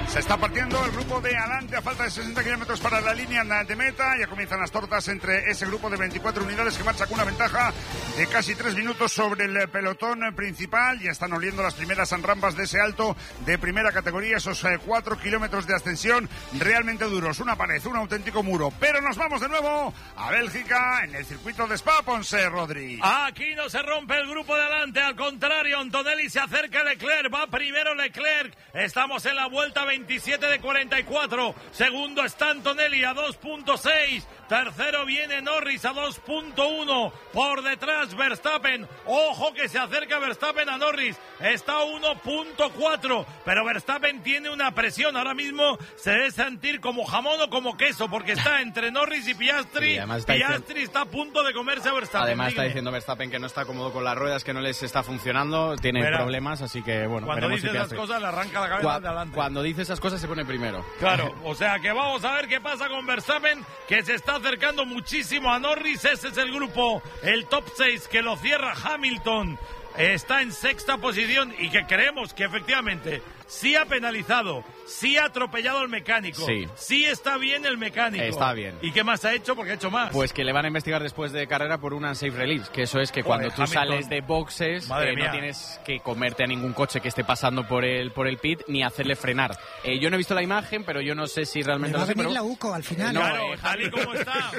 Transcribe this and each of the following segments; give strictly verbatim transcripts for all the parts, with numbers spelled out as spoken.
Se está partiendo el grupo de adelante a falta de sesenta kilómetros para la línea de meta. Ya comienzan las tortas entre ese grupo de veinticuatro unidades que marcha con una ventaja de casi tres minutos sobre el pelotón principal. Ya están oliendo las primeras rampas de ese alto de primera categoría, esos eh, cuatro kilómetros de ascensión realmente duros. Una pared, un auténtico muro. Pero nos vamos de nuevo a Bélgica en el circuito de Spa, Ponce, Rodri. Aquí no se rompe el grupo de adelante, al contrario, Antonelli se acerca a Leclerc, va primero Leclerc. Estamos en la vuelta veintisiete de cuarenta y cuatro. Segundo está Antonelli a dos punto seis. Tercero viene Norris a dos punto uno. Por detrás Verstappen. Ojo que se acerca Verstappen a Norris. Está a uno punto cuatro. Pero Verstappen tiene una presión. Ahora mismo se debe sentir como jamón o como queso, porque está entre Norris y Piastri. Sí, está Piastri diciendo... está a punto de comerse a Verstappen. Además Dígame. Está diciendo Verstappen que no está cómodo con las ruedas, que no les está funcionando, tiene Mira, problemas, así que bueno. Cuando dice si esas cosas le arranca la cabeza Cu- de adelante. Cuando dice esas cosas se pone primero. Claro, o sea que vamos a ver qué pasa con Verstappen, que se está acercando muchísimo a Norris. Ese es el grupo, el top seis que lo cierra Hamilton. Está en sexta posición y que creemos que efectivamente sí ha penalizado, sí ha atropellado al mecánico, sí. sí está bien el mecánico. Está bien. ¿Y qué más ha hecho? Porque ha hecho más. Pues que le van a investigar después de carrera por una safe release, que eso es que Joder, cuando tú Hamilton. sales de boxes eh, no tienes que comerte a ningún coche que esté pasando por el por el pit ni hacerle frenar. Eh, yo no he visto la imagen, pero yo no sé si realmente... Le va lo a sé, venir pero... la UCO al final. Claro, No, eh, tal y como está.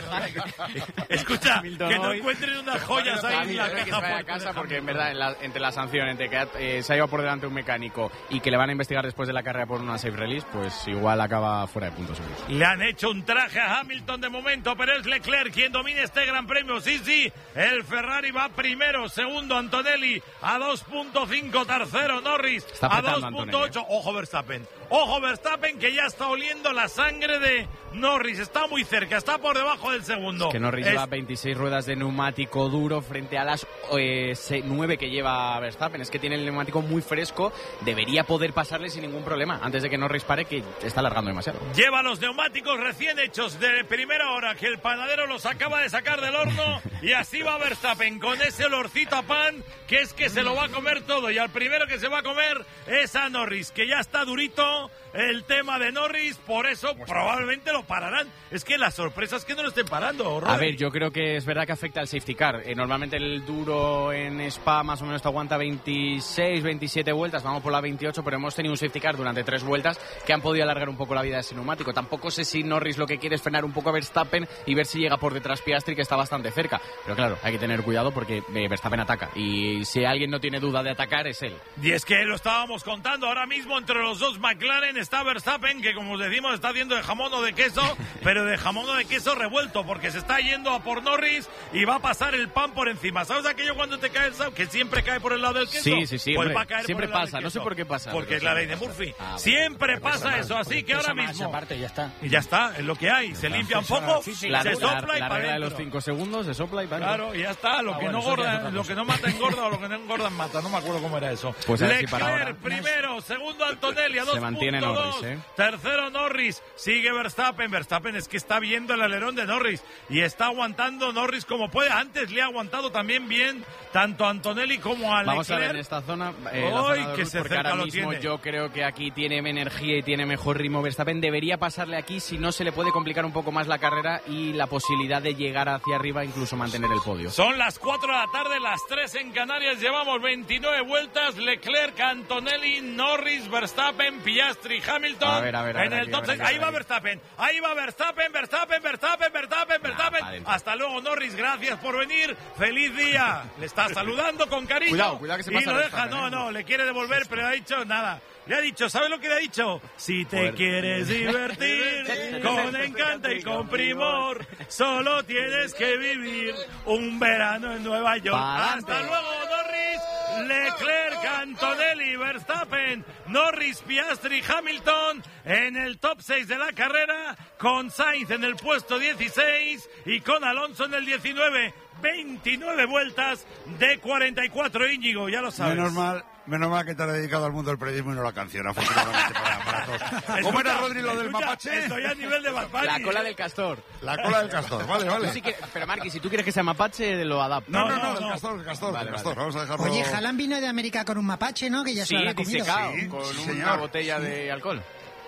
Escucha, Hamilton que no hoy... encuentren unas joyas ahí en la que se caja vaya a fuerte casa de porque en Hamilton. verdad en la, entre la sanción, entre que eh, se ha ido por delante un mecánico y que le van a investigar después de la carrera por una safe release, pues igual acaba fuera de puntos seguros. Le han hecho un traje a Hamilton de momento, pero es Leclerc quien domina este gran premio. Sí, sí, el Ferrari va primero, segundo Antonelli a dos punto cinco, tercero Norris a dos punto ocho. Ojo Verstappen, ojo Verstappen que ya está oliendo la sangre de Norris, está muy cerca, está por debajo del segundo. Es que Norris es... lleva veintiséis ruedas de neumático duro frente a las eh, nueve que lleva Verstappen. Es que tiene el neumático muy fresco, debería poder pasarle sin ningún problema antes de que Norris pare, que está alargando demasiado. Lleva los neumáticos recién hechos de primera hora, que el panadero los acaba de sacar del horno, y así va Verstappen con ese olorcito a pan, que es que se lo va a comer todo, y al primero que se va a comer es a Norris, que ya está durito el tema de Norris, por eso probablemente lo pararán. Es que la sorpresa es que no lo estén parando, Rodri. A ver, yo creo que es verdad que afecta al safety car. Eh, normalmente el duro en Spa más o menos te aguanta veintiséis, veintisiete vueltas, vamos por la veintiocho, pero hemos tenido un safety car durante tres vueltas que han podido alargar un poco la vida de ese neumático. Tampoco sé si Norris lo que quiere es frenar un poco a Verstappen y ver si llega por detrás Piastri, que está bastante cerca. Pero claro, hay que tener cuidado porque eh, Verstappen ataca, y si alguien no tiene duda de atacar es él. Y es que lo estábamos contando ahora mismo entre los dos McLaren. Está Verstappen, que como os decimos está haciendo de jamón o de queso, pero de jamón o de queso revuelto, porque se está yendo a por Norris y va a pasar el pan por encima. ¿Sabes aquello cuando te cae el sal, que siempre cae por el lado del queso? Sí, sí, sí, pues hombre, va a caer siempre por el lado pasa, del no sé queso. por qué pasa. Porque es la ley de Murphy. Ah, siempre bueno, pasa eso, así que ahora mismo... Aparte, ya está. Y ya está, es lo que hay. Se limpia un poco, Sí, sí, La, se la, sopla y la para regla de los adentro. cinco segundos se sopla y para Claro, y ya está. Lo, Ah, que, bueno, no eso ya es gorda, otra lo cosa. que no mata engorda, o lo que no engorda mata. No me acuerdo cómo era eso. Pues a ver si para Leclerc ahora. primero, segundo Antonelli a dos Se mantiene punto Norris, dos. ¿eh? Tercero Norris, sigue Verstappen. Verstappen es que está viendo el alerón de Norris y está aguantando Norris como puede. Antes le ha aguantado también bien tanto a Antonelli como a Vamos Leclerc. a ver en esta zona, eh, la Ay, zona de que Ruth, se porque cerca ahora lo mismo tiene. yo creo que aquí tiene energía y tiene mejor ritmo Verstappen. Debería pasarle aquí, si no se le puede complicar un poco más la carrera y la posibilidad de llegar hacia arriba, incluso mantener el podio. Son las cuatro de la tarde, las tres en Canarias. Llevamos veintinueve vueltas. Leclerc, Antonelli, Norris, Verstappen, Piastri, Hamilton. A ver, a ver, a en ver, el aquí, top a ver, seis. aquí, a Ahí ver, va aquí. Verstappen. Ahí va Verstappen, Verstappen, Verstappen, Verstappen, Verstappen. pa' dentro. Hasta luego, Norris. Gracias por venir. Feliz día. Le está saludando con cariño. Cuidado, cuidado que se y pasa lo deja. Verstappen, No, ¿eh? no, le quiere devolver, pero ha dicho nada. Le ha dicho, ¿sabes lo que le ha dicho? Si te Joder. quieres divertir con encanto y con primor, solo tienes que vivir un verano en Nueva York. Pa'lante. Hasta luego, Norris, Leclerc, Antonelli, Verstappen, Norris, Piastri, Hamilton en el top seis de la carrera, con Sainz en el puesto dieciséis y con Alonso en el diecinueve. veintinueve vueltas de cuarenta y cuatro, Íñigo, ya lo sabes. Menos mal, menos mal que te has dedicado al mundo del periodismo y no la canción, afortunadamente para, para todos. ¿Cómo era, Rodri, lo del Escucha, mapache? Estoy a nivel de Bad Bunny. La cola del castor. La cola del castor, vale, Tú vale. sí que- pero Marqui, si tú quieres que sea mapache, lo adapta. No, no, No, no, no, del no. castor, del castor, Vale, del castor. vale. Vamos a dejarlo. Oye, Haaland vino de América con un mapache, ¿no? Que ya se Sí, lo habrá comido. disecado, Sí, con sí, una señor. botella de alcohol.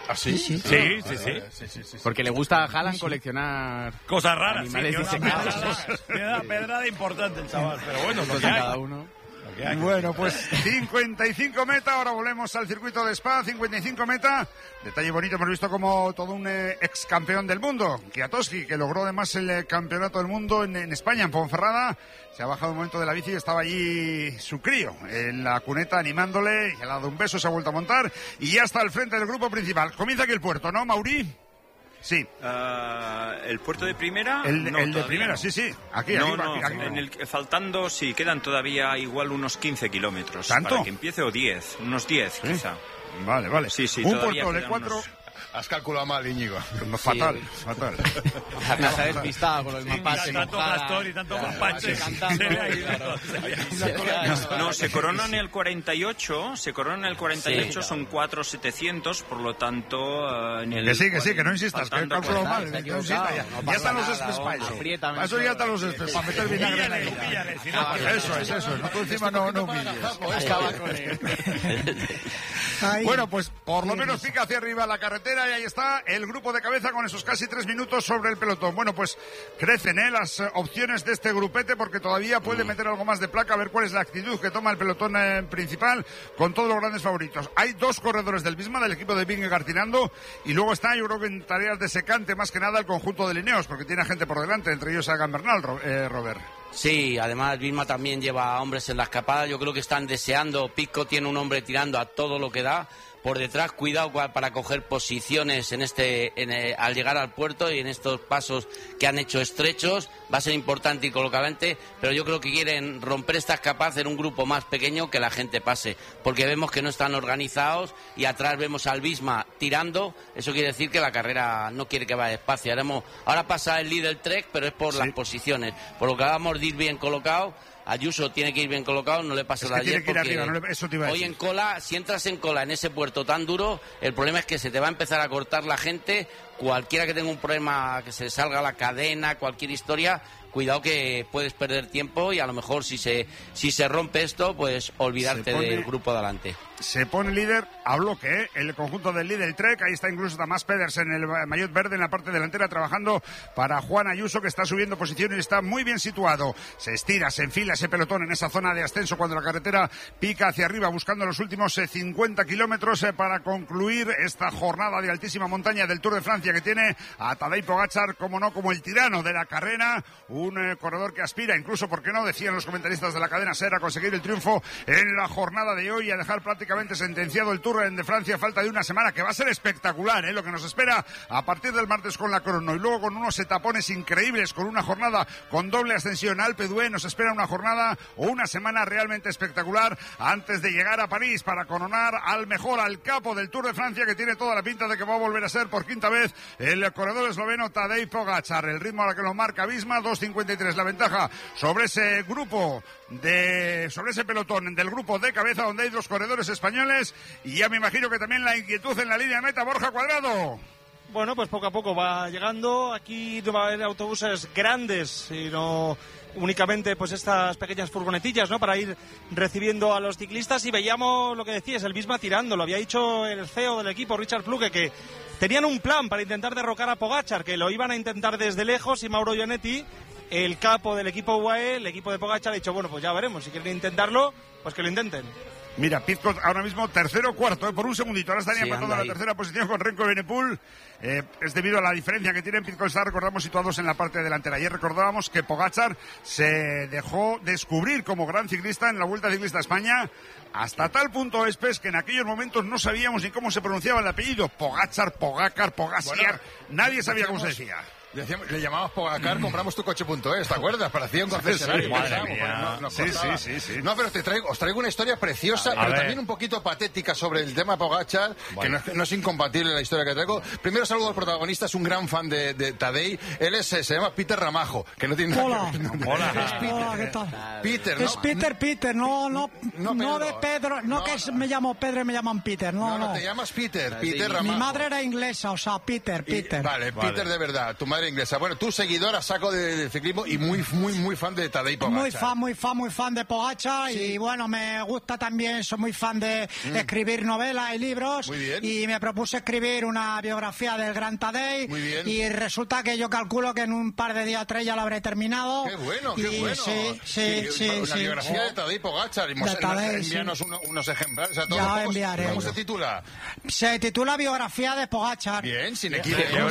¿Ah, sí? Sí, sí, sí. sí. sí, sí, sí. Porque le gusta a Haaland coleccionar cosas raras. animales sí, disecados. Tiene una pedrada importante el chaval, pero bueno, lo que hay. Cada uno. Bueno, pues cincuenta y cinco meta, ahora volvemos al circuito de Spa, cincuenta y cinco meta. Detalle bonito, hemos visto como todo un eh, ex campeón del mundo, Kwiatkowski, que logró además el eh, campeonato del mundo en, en España, en Ponferrada. Se ha bajado un momento de la bici y estaba allí su crío en la cuneta animándole, y le ha dado un beso, se ha vuelto a montar y ya está al frente del grupo principal. Comienza aquí el puerto, ¿no, Mauri? Sí. Uh, ¿El puerto de primera? El, no, el de primera, no. sí, sí. Aquí, no, aquí, no, aquí, aquí, en no. el, faltando, sí, quedan todavía igual unos quince kilómetros. ¿Tanto? Para que empiece, o diez, unos diez ¿Sí? quizá. Vale, vale. Sí, sí, un todavía puerto de quedan cuatro... unos... Has calculado mal, Íñigo. Fatal, Sí. fatal. Se ha despistado con los mapaches. Tanto Gastón y tanto mapache. Cantando. Se le ha ido, se le ha ido. No, se coronan el cuarenta y ocho, se coronan el cuarenta y ocho, Sí. son cuatro mil setecientos, por lo tanto... Uh, en el Que sí, que sí, que no insistas, que he faltando calculado Está, mal. se ha No insistas, ya, equivocado, no ya pasa están los nada, espes para hombre, eso. apriétame Para eso ya están los todo. espes, para meter vinagre en la Píllale, herida. píllale, si no Ah, pasa Eso nada. es, eso es. No, tú encima no, no humilles. Acaba con él. Bueno, pues por lo menos pica hacia arriba la carretera y ahí está el grupo de cabeza con esos casi tres minutos sobre el pelotón. Bueno, pues crecen ¿eh? las eh, opciones de este grupete porque todavía puede meter algo más de placa, a ver cuál es la actitud que toma el pelotón eh, principal con todos los grandes favoritos. Hay dos corredores del Visma, del equipo de Vingegaard tirando, y luego está, yo creo que en tareas de secante más que nada el conjunto de Lineos, porque tiene gente por delante, entre ellos Sagan Bernal, Ro- eh, Robert. Sí, además Vilma también lleva hombres en la escapada. Yo creo que están deseando. Pisco tiene un hombre tirando a todo lo que da. Por detrás, cuidado para coger posiciones en este, en el, al llegar al puerto y en estos pasos que han hecho estrechos. Va a ser importante y colocadamente, pero yo creo que quieren romper esta escapada, hacer un grupo más pequeño que la gente pase, porque vemos que no están organizados y atrás vemos al Visma tirando. Eso quiere decir que la carrera no quiere que vaya despacio. Ahora, hemos, ahora pasa el líder Trek, pero es por Sí. las posiciones. Por lo que vamos de ir bien colocados. Ayuso tiene que ir bien colocado, no le pasa Es la que tiene ayer que ir porque arriba, no le- eso te iba a hoy decir. en cola, si entras en cola en ese puerto tan duro, el problema es que se te va a empezar a cortar la gente. Cualquiera que tenga un problema, que se salga la cadena, cualquier historia, cuidado que puedes perder tiempo y a lo mejor si se si se rompe esto, pues olvidarte Se pone- del grupo de adelante. Se pone líder a bloque, ¿eh? El conjunto del líder Trek. Ahí está incluso Tomás Pedersen, el maillot verde en la parte delantera, trabajando para Juan Ayuso, que está subiendo posiciones y está muy bien situado. Se estira, se enfila ese pelotón en esa zona de ascenso cuando la carretera pica hacia arriba, buscando los últimos eh, cincuenta kilómetros eh, para concluir esta jornada de altísima montaña del Tour de Francia, que tiene a Tadej Pogačar, como no, como el tirano de la carrera. Un eh, corredor que aspira, incluso, ¿por qué no?, decían los comentaristas de la cadena SER, a conseguir el triunfo en la jornada de hoy y a dejar prácticamente sentenciado el Tour de Francia. Falta de una semana que va a ser espectacular, ¿eh? Lo que nos espera a partir del martes con la crono y luego con unos etapones increíbles, con una jornada con doble ascensión. Alpe d'Huez nos espera una jornada o una semana realmente espectacular antes de llegar a París para coronar al mejor, al capo del Tour de Francia, que tiene toda la pinta de que va a volver a ser por quinta vez el corredor esloveno Tadej Pogačar. El ritmo a la que lo marca Visma, dos cincuenta y tres la ventaja sobre ese grupo de sobre ese pelotón del grupo de cabeza, donde hay dos corredores españoles, y ya me imagino que también la inquietud en la línea de meta. Borja Cuadrado. Bueno, pues poco a poco va llegando. Aquí no va a haber autobuses grandes, sino únicamente pues estas pequeñas furgonetillas, ¿no?, para ir recibiendo a los ciclistas. Y veíamos lo que decías, el Visma tirando. Lo había dicho el C E O del equipo, Richard Fluke, que tenían un plan para intentar derrocar a Pogačar, que lo iban a intentar desde lejos, y Mauro Gianetti, el capo del equipo U A E, el equipo de Pogačar, ha dicho, bueno, pues ya veremos, si quieren intentarlo, pues que lo intenten. Mira, Pizco ahora mismo tercero cuarto, ¿eh? Por un segundito. Ahora estaría Sí, empatando anda la ahí. tercera posición con Renko Evenepoel. Eh, es debido a la diferencia que tienen. Pizco está, recordamos, situados en la parte delantera. Ayer recordábamos que Pogačar se dejó descubrir como gran ciclista en la Vuelta Ciclista a España, hasta tal punto, Espes, que en aquellos momentos no sabíamos ni cómo se pronunciaba el apellido. Pogačar, Pogacar, Pogacar. Bueno, Nadie sabía cómo se decíamos- decía. Decíamos- le llamábamos Pogacar, compramos tu coche punto es, ¿te acuerdas? Parecía un concesionario. sí, madre pensábamos, mía. no- nos Sí, costaba. sí, sí, sí. No, pero te traigo, os traigo una historia preciosa, A pero ver. también un poquito patética sobre el tema Pogačar, que Vale. no es, no es incompatible la historia que traigo. Primero saludo al protagonista, es un gran fan de, de Tadej. Él es, eh, se llama Peter Ramajo, que no tiene nada Hola. que ver. No, Hola. es Peter. Hola, ¿qué tal? Peter, ¿no? Es Peter, Peter, no, no, No, no, Pedro. de Pedro, no, No, que es- no. me llamo Pedro y me llaman Peter, no, No, no. no, te llamas Peter, Sí. Peter Mi Ramajo. madre era inglesa, o sea, Peter, Y- Peter. vale, Vale. Peter de verdad. Tu madre escuela inglesa. Bueno, tú seguidor a saco de, de ciclismo y muy, muy, muy fan de Tadej Pogačar. Muy fan, muy fan, muy fan de Pogačar. Sí. Y bueno, me gusta también, soy muy fan de mm. escribir novelas y libros. Muy bien. Y me propuse escribir una biografía del gran Tadej. Muy bien. Y resulta que yo calculo que en un par de días o tres ya lo habré terminado. ¡Qué bueno, qué y, bueno! Sí, sí, sí. Una sí, biografía sí. de Tadej Pogačar. Envíanos sí. uno, unos ejemplares a todos. Ya enviaré. ¿Cómo se titula? Se titula Biografía de Pogačar. Bien, sin equivoco.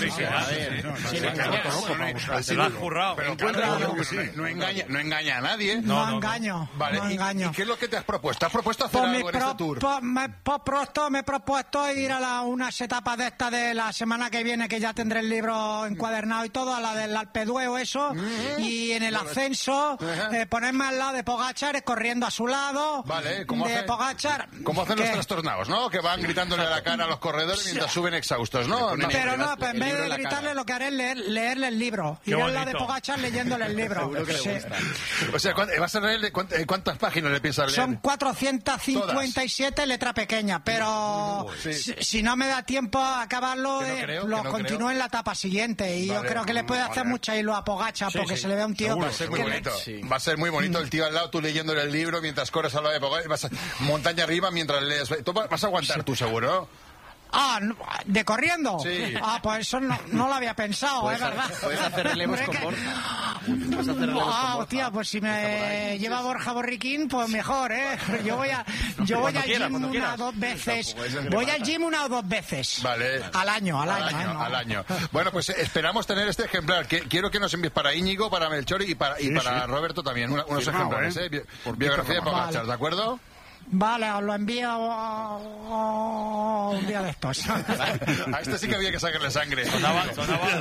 Se lo has currado. Pero claro, no engaña, no engaña a nadie. No, no engaño. Vale, no ¿y, engaño. ¿y qué es lo que te has propuesto? ¿Has propuesto hacer pues algo en pro, este tour? Pues me, pues propuesto, me he propuesto ir a la, unas etapas de esta de la semana que viene, que ya tendré el libro encuadernado y todo, a la del Alpe d'Huez, eso, mm-hmm. y en el ascenso uh-huh. eh, ponerme al lado de Pogačar, corriendo a su lado. Vale, ¿cómo de hace, Pogačar. Como hacen los trastornados, ¿no? Que van gritándole a la cara a los corredores mientras suben exhaustos, ¿no? no pero no, pues en vez de gritarle lo que haré es leer, leerle el libro. Ir al lado de Pogačar leyéndole el libro. Seguro que sí. le gusta. O sea, ¿vas a leer cuántas páginas le piensas leer? Son cuatrocientas cincuenta y siete Todas. Letra pequeña, pero uh, sí. si, si no me da tiempo a acabarlo, no creo, eh, lo no continúo creo. en la etapa siguiente. Y vale, yo creo que le puede hacer vale. mucha hilo a Pogačar, sí, porque sí. se le ve a un tío... Seguro, va a ser muy bonito. Le... Sí. Va a ser muy bonito el tío al lado, tú leyéndole el libro mientras corres al lado de Pogačar, vas a montaña arriba mientras lees. ¿Tú vas a aguantar sí. tú, seguro? Ah, ¿de corriendo? Sí. Ah, pues eso no, no lo había pensado, es verdad. Puedes hacer relevos con Borja. Puedes hacer relevos ah, con Borja. Tía, pues si me lleva Borja Borriquín, pues mejor, ¿eh? Yo voy a, yo voy al gym una quieras. o dos veces. Voy al gym una o dos veces. Vale. Al año, al, al año. año ¿eh? No. Al año. Bueno, pues esperamos tener este ejemplar. Que, quiero que nos envíes para Íñigo, para Melchor y para, y sí, para sí. Roberto también. Una, unos sí, ejemplares, ¿eh? ¿eh? Por biografía de Pogačar, vale. ¿de acuerdo? Vale, os lo envío un día de estos. A este sí que había que sacarle sangre. Sonaba, sonaba,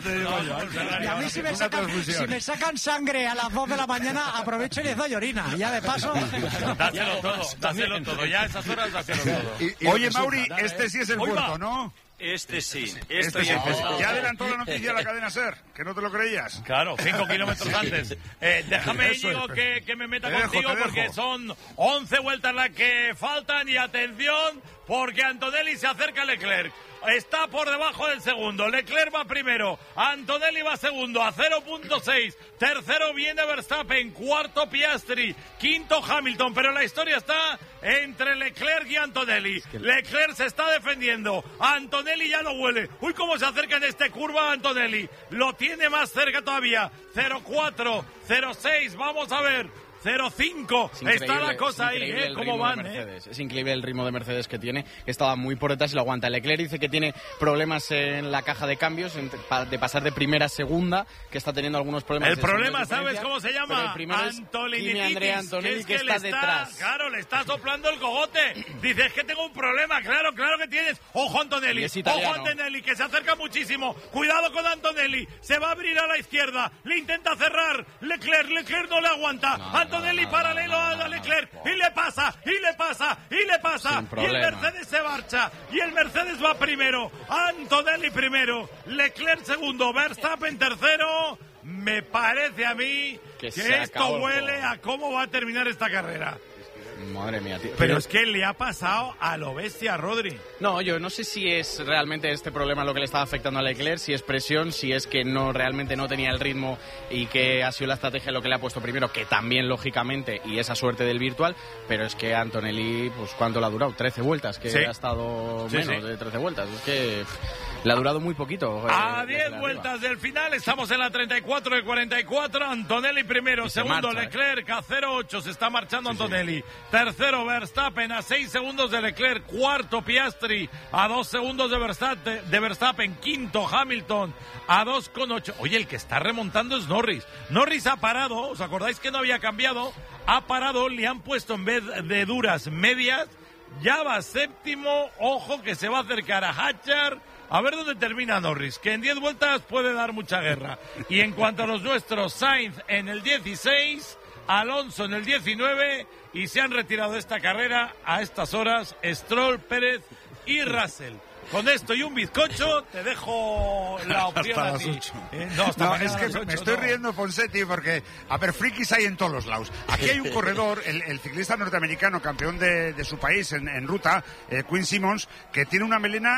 y a mí si me, sacan, si me sacan sangre a las dos de la mañana, aprovecho y les doy orina. Ya de paso... Dáselo todo, dáselo todo. Ya a esas horas dáselo todo. Y, y Oye, Mauri, este sí es el puerto, ¿no? Este sí, este, este sí. Oh. Ya adelantó la noticia a la cadena SER, que no te lo creías. Claro, cinco kilómetros sí. antes. Eh, déjame, Íñigo, que, que me meta dejo, contigo porque son once vueltas las que faltan y atención, porque Antonelli se acerca a Leclerc. Está por debajo del segundo. Leclerc va primero. Antonelli va segundo a cero punto seis. Tercero viene Verstappen. Cuarto Piastri. Quinto Hamilton. Pero la historia está entre Leclerc y Antonelli. Es que... Leclerc se está defendiendo. Antonelli ya lo huele. Uy, cómo se acerca en este curva Antonelli. Lo tiene más cerca todavía. cero cuatro, cero seis. Vamos a ver. cero cinco, está la cosa ahí, ¿eh? ¿Cómo van? Eh? Es increíble el ritmo de Mercedes que tiene. Estaba muy por detrás y lo aguanta. Leclerc dice que tiene problemas en la caja de cambios, de pasar de primera a segunda, que está teniendo algunos problemas. El problema, ¿sabes cómo se llama? Antonelli, que, es que, que está, está detrás. Claro, le está soplando el cogote. Dice, es que tengo un problema. Claro, claro que tienes. Ojo, Antonelli. Ojo, Antonelli, que se acerca muchísimo. Cuidado con Antonelli. Se va a abrir a la izquierda. Le intenta cerrar. Leclerc, Leclerc no le aguanta. No, Antonelli paralelo a Leclerc y le pasa, y le pasa, y le pasa y el Mercedes se marcha y el Mercedes va primero, Antonelli primero, Leclerc segundo, Verstappen tercero. Me parece a mí que, que esto huele a cómo va a terminar esta carrera. Madre mía, tío. Pero, Pero es que le ha pasado a lo bestia a Rodri. No, yo no sé si es realmente este problema lo que le estaba afectando a Leclerc, si es presión, si es que no realmente no tenía el ritmo y que ha sido la estrategia lo que le ha puesto primero, que también lógicamente, y esa suerte del virtual, pero es que Antonelli, pues ¿cuánto le ha durado? trece vueltas, que sí. ha estado sí, menos sí. de trece vueltas. Es que pff, le ha durado muy poquito. Eh, a diez vueltas del final, estamos en la treinta y cuatro de cuarenta y cuatro, Antonelli primero, segundo marcha, Leclerc, eh. a cero ocho se está marchando sí, Antonelli. Sí. Tercero Verstappen a seis segundos de Leclerc. Cuarto Piastri a dos segundos de Verstappen, de Verstappen. Quinto Hamilton a dos con ocho. Oye, el que está remontando es Norris. Norris ha parado, ¿os acordáis que no había cambiado? Ha parado, le han puesto en vez de duras medias. Ya va séptimo, ojo que se va a acercar a Hatchar. A ver dónde termina Norris, que en diez vueltas puede dar mucha guerra. Y en cuanto a los nuestros, Sainz en el dieciséis, Alonso en el diecinueve, y se han retirado de esta carrera a estas horas Stroll, Pérez y Russell. Con esto y un bizcocho te dejo la opción a ti. Eh, no, no es que ocho, me estoy no. riendo, Ponseti, porque, a ver, frikis hay en todos los lados. Aquí hay un corredor, el, el ciclista norteamericano, campeón de, de su país en, en ruta, eh, Quinn Simmons, que tiene una melena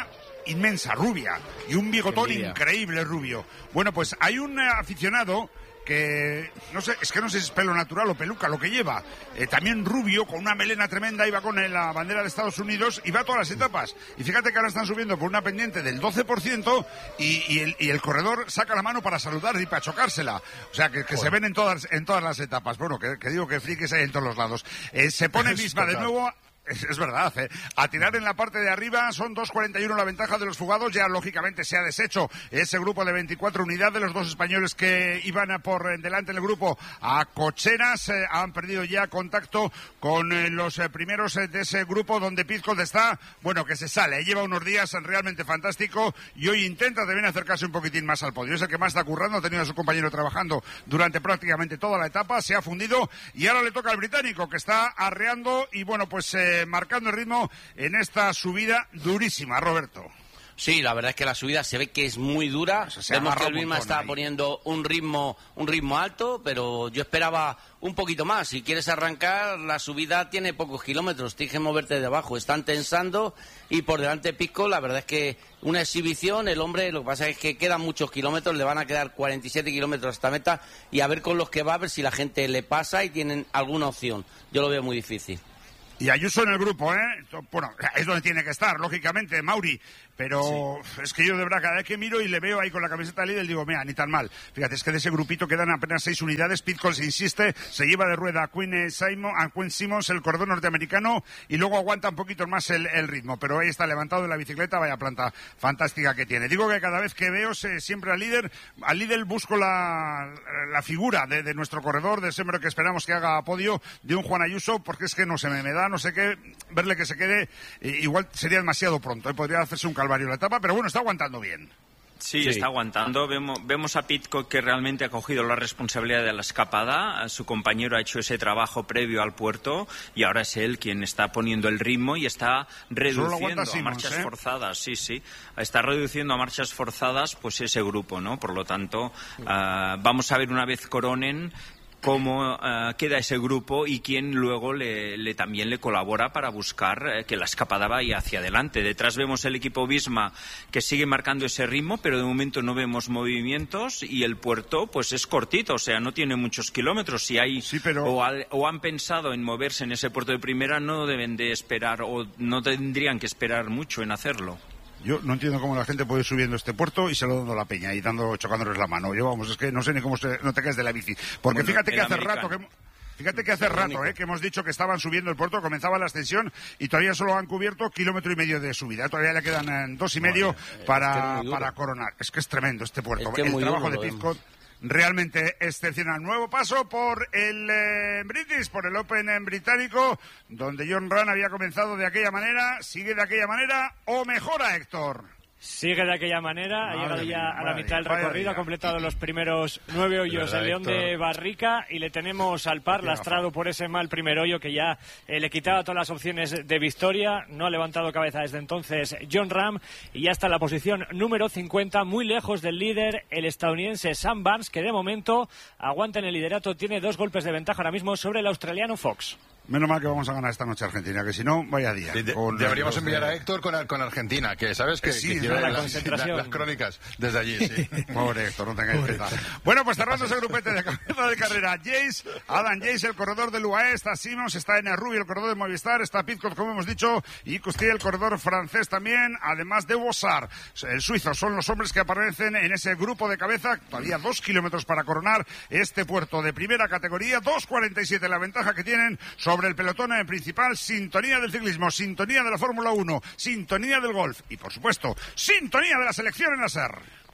inmensa, rubia, y un bigotón increíble rubio. Bueno, pues hay un aficionado que, no sé, es que no sé si es pelo natural o peluca lo que lleva, eh, también rubio, con una melena tremenda, iba con la bandera de Estados Unidos y va a todas las etapas. Y fíjate que ahora están subiendo por una pendiente del doce por ciento y, y, el, y el corredor saca la mano para saludar y para chocársela. O sea, que, que se ven en todas, en todas las etapas. Bueno, que, que digo que frikis hay en todos los lados. Eh, se pone Visma de nuevo. Es, es verdad, ¿eh? A tirar en la parte de arriba, son dos cuarenta y uno la ventaja de los fugados, ya lógicamente se ha deshecho ese grupo de veinticuatro unidades, los dos españoles que iban por delante del grupo a cocheras, eh, han perdido ya contacto con eh, los eh, primeros eh, de ese grupo donde Pizcolt está, bueno, que se sale, lleva unos días realmente fantástico y hoy intenta también acercarse un poquitín más al podio, es el que más está currando, ha tenido a su compañero trabajando durante prácticamente toda la etapa, se ha fundido y ahora le toca al británico que está arreando y bueno, pues eh, marcando el ritmo en esta subida durísima, Roberto. Sí, la verdad es que la subida se ve que es muy dura. Vemos que el Visma está ahí poniendo un ritmo, un ritmo alto, pero yo esperaba un poquito más. Si quieres arrancar, la subida tiene pocos kilómetros, tienes que moverte de abajo. Están tensando y por delante Pizcolt, la verdad es que una exhibición, el hombre, lo que pasa es que quedan muchos kilómetros, le van a quedar cuarenta y siete kilómetros hasta meta y a ver con los que va, a ver si la gente le pasa y tienen alguna opción. Yo lo veo muy difícil. Y Ayuso en el grupo, ¿eh? Bueno, es donde tiene que estar, lógicamente, Mauri. Pero sí, es que yo de verdad, cada vez que miro y le veo ahí con la camiseta de líder, digo, mira, ni tan mal. Fíjate, es que de ese grupito quedan apenas seis unidades. Pizcolt se insiste, se lleva de rueda a Quinn, Simon, a Quinn Simmons, el corredor norteamericano, y luego aguanta un poquito más el, el ritmo. Pero ahí está levantado de la bicicleta, vaya planta fantástica que tiene. Digo que cada vez que veo se, siempre al líder, al líder busco la, la figura de, de nuestro corredor, de ese hombre que esperamos que haga podio, de un Juan Ayuso, porque es que no se me, me da, no sé qué, verle que se quede, eh, igual sería demasiado pronto, ¿eh? Podría hacerse un calvario la etapa, pero bueno, está aguantando bien. Sí, sí, está aguantando. Vemos, vemos a Pizcolt que realmente ha cogido la responsabilidad de la escapada. Su compañero ha hecho ese trabajo previo al puerto y ahora es él quien está poniendo el ritmo y está reduciendo a marchas ¿eh? forzadas. Sí, sí. Está reduciendo a marchas forzadas pues ese grupo, ¿no? Por lo tanto, uh, vamos a ver una vez coronen cómo uh, queda ese grupo y quién luego le, le también le colabora para buscar uh, que la escapada vaya hacia adelante. Detrás vemos el equipo Visma que sigue marcando ese ritmo, pero de momento no vemos movimientos y el puerto pues es cortito, o sea, no tiene muchos kilómetros. Si hay sí, pero... o, al, o han pensado en moverse en ese puerto de primera, no deben de esperar o no tendrían que esperar mucho en hacerlo. Yo no entiendo cómo la gente puede ir subiendo este puerto y se lo dando la peña y dando, chocándoles la mano. Yo, vamos, es que no sé ni cómo se, no te caes de la bici. Porque bueno, fíjate que hace americano. rato que... Fíjate que hace rato eh, que hemos dicho que estaban subiendo el puerto, comenzaba la ascensión y todavía solo han cubierto kilómetro y medio de subida. Todavía le quedan eh, dos y medio bueno, para, es que para coronar. Es que es tremendo este puerto. Es que el trabajo duro, de Pizcolt realmente excepcional. Nuevo paso por el eh, British, por el Open en británico, donde Jon Rahm había comenzado de aquella manera, sigue de aquella manera o mejora, Héctor. Sigue de aquella manera, ha llegado ya a la mitad del recorrido, ha completado los primeros nueve hoyos el León de Barrica y le tenemos al par, lastrado por ese mal primer hoyo que ya eh, le quitaba todas las opciones de victoria. No ha levantado cabeza desde entonces Jon Rahm y ya está en la posición número cincuenta, muy lejos del líder, el estadounidense Sam Burns, que de momento aguanta en el liderato, tiene dos golpes de ventaja ahora mismo sobre el australiano Fox. Menos mal que vamos a ganar esta noche Argentina, que si no, vaya día. De, de, deberíamos enviar de... a Héctor con, con Argentina, que sabes que, sí, que lleva la las, concentración. las crónicas desde allí. Sí. Pobre Héctor, no tengáis pena. Bueno, pues cerrando ese grupete de cabeza de carrera. Jace, Adam Jace, el corredor del U A E, está Simons, está en Rubio, el corredor de Movistar, está Pizcolt, como hemos dicho, y Custilla, el corredor francés también, además de Bossard, el suizo. Son los hombres que aparecen en ese grupo de cabeza. Todavía dos kilómetros para coronar este puerto de primera categoría. dos cuarenta y siete la ventaja que tienen sobre el pelotón en principal. Sintonía del ciclismo, sintonía de la Fórmula uno, sintonía del golf y, por supuesto, sintonía de la selección en la S E R.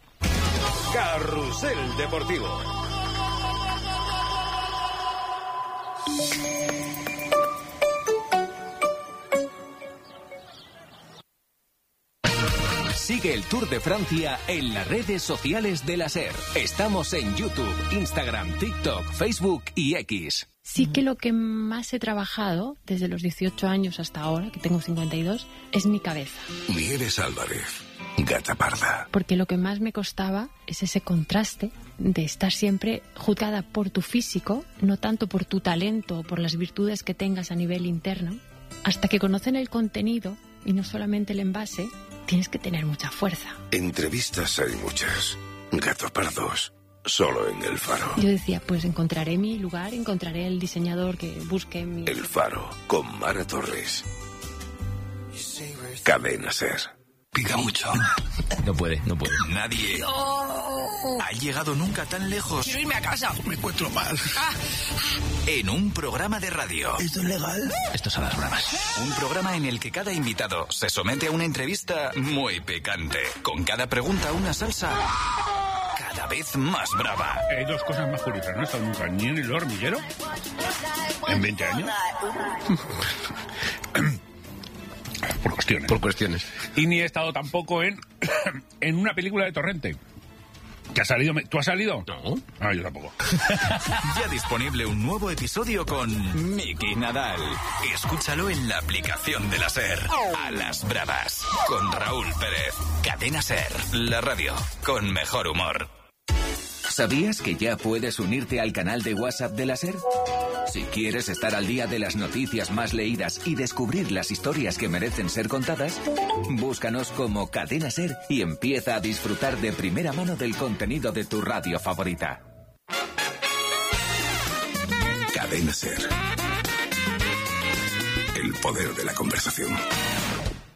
Carrusel Deportivo. Sigue el Tour de Francia en las redes sociales de la S E R. Estamos en YouTube, Instagram, TikTok, Facebook y X. Sí que lo que más he trabajado desde los dieciocho años hasta ahora, que tengo cincuenta y dos, es mi cabeza. Nieves Álvarez, Gata Parda. Porque lo que más me costaba es ese contraste de estar siempre juzgada por tu físico, no tanto por tu talento o por las virtudes que tengas a nivel interno, hasta que conocen el contenido y no solamente el envase, tienes que tener mucha fuerza. Entrevistas hay muchas. Gato Pardos, solo en El Faro. Yo decía, pues encontraré mi lugar, encontraré el diseñador que busque mi... El Faro, con Mara Torres. Cadena SER. Pica mucho. No puede, no puede. Nadie ha llegado nunca tan lejos. Quiero irme a casa. Me encuentro mal. Ah. En un programa de radio. ¿Esto es legal? Esto son las bromas. Un programa en el que cada invitado se somete a una entrevista muy picante. Con cada pregunta una salsa cada vez más brava. Hay dos cosas más curiosas. No he estado nunca ni en el hormiguero en veinte años. Por cuestiones. Por cuestiones. Y ni he estado tampoco en, en una película de Torrente. ¿Que ha salido? ¿Tú has salido? No. Ah, yo tampoco. Ya disponible un nuevo episodio con Miki Nadal. Escúchalo en la aplicación de la SER. A las bravas. Con Raúl Pérez. Cadena SER. La radio con mejor humor. ¿Sabías que ya puedes unirte al canal de WhatsApp de la SER? Si quieres estar al día de las noticias más leídas y descubrir las historias que merecen ser contadas, búscanos como Cadena SER y empieza a disfrutar de primera mano del contenido de tu radio favorita. Cadena SER. El poder de la conversación.